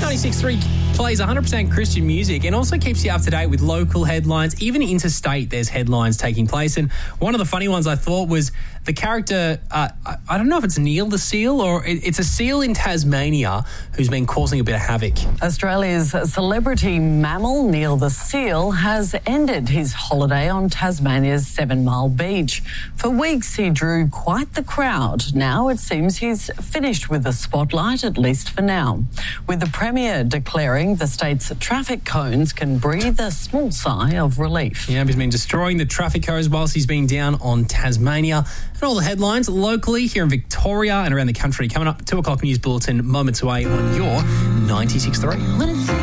96.3 plays 100% Christian music and also keeps you up to date with local headlines. Even interstate, there's headlines taking place. And one of the funny ones I thought was the character, I don't know if it's Neil the seal or it's a seal in Tasmania who's been causing a bit of havoc. Australia's celebrity mammal, Neil the seal, has ended his holiday on Tasmania's 7 Mile beach. For weeks, he drew quite the crowd. Now it seems he's finished with the spotlight, at least for now. With the Premier declaring the state's traffic cones can breathe a small sigh of relief. Yeah, he's been destroying the traffic cones whilst he's been down on Tasmania. And all the headlines locally here in Victoria and around the country coming up. 2 o'clock news bulletin moments away on your 96.3.